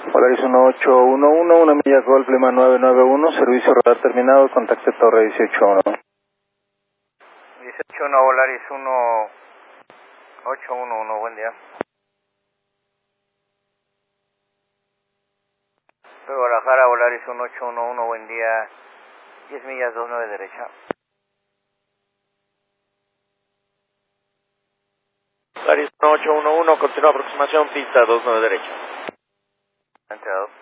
Polaris 1811, una milla Golf Lima 991, servicio radar terminado, contacte torre 181. 181 Polaris 1811, buen día. Soy Guadalajara, Polaris 1811, buen día. 10 millas 29 derecha. Polaris 1811, continúa aproximación, pista 29 derecha. Entrado.